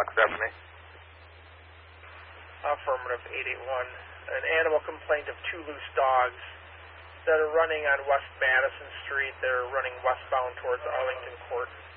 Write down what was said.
Stephanie. Affirmative, 881. An animal complaint of 2 loose dogs that are running on West Madison Street. They're running westbound towards Arlington Court.